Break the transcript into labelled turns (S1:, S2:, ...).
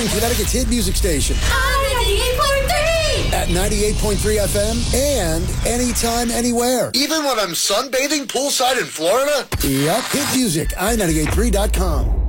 S1: Connecticut's hit music station.
S2: I-98.3!
S1: At 98.3 FM and anytime, anywhere.
S3: Even when I'm sunbathing poolside in Florida?
S1: Yep, hit music, I983.com.